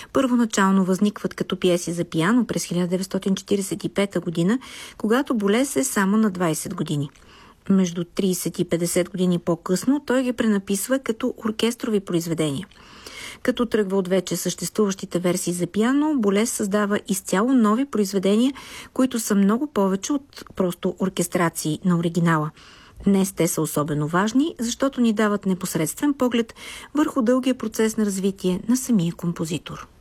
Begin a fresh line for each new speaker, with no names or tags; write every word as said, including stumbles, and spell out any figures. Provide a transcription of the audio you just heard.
Първоначално възникват като пиеси за пиано през хиляда деветстотин четиридесет и пета година, когато Болес е само на двадесет години. Между тридесет и петдесет години по-късно той ги пренаписва като оркестрови произведения. Като тръгва от вече съществуващите версии за пиано, Болес създава изцяло нови произведения, които са много повече от просто оркестрации на оригинала. Днес те са особено важни, защото ни дават непосредствен поглед върху дългия процес на развитие на самия композитор.